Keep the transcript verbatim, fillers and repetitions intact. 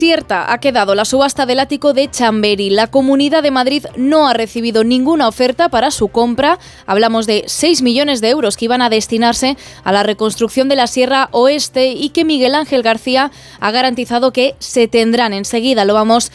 Cierta ha quedado la subasta del ático de Chamberí. La Comunidad de Madrid no ha recibido ninguna oferta para su compra. Hablamos de seis millones de euros que iban a destinarse a la reconstrucción de la Sierra Oeste y que Miguel Ángel García ha garantizado que se tendrán enseguida. Lo vamos